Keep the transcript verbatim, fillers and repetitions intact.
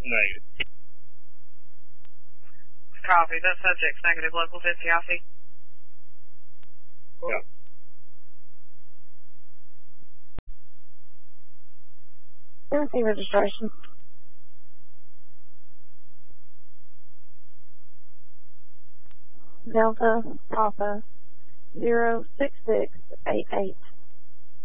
Negative. Copy. That subject's negative. Local fifty, Alfie. Yeah. Tennessee registration. Delta Papa zero six six eight eight.